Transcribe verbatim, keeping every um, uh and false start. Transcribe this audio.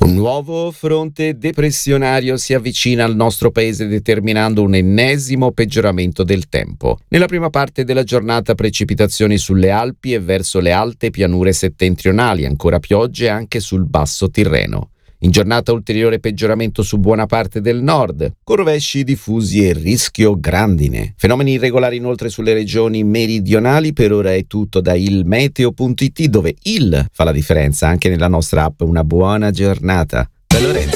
Un nuovo fronte depressionario si avvicina al nostro paese determinando un ennesimo peggioramento del tempo. Nella prima parte della giornata precipitazioni sulle Alpi e verso le alte pianure settentrionali, ancora piogge anche sul basso Tirreno. In giornata ulteriore peggioramento su buona parte del nord, con rovesci diffusi e rischio grandine. Fenomeni irregolari inoltre sulle regioni meridionali. Per ora è tutto da ilmeteo punto it, dove il fa la differenza anche nella nostra app. Una buona giornata da Lorenzo.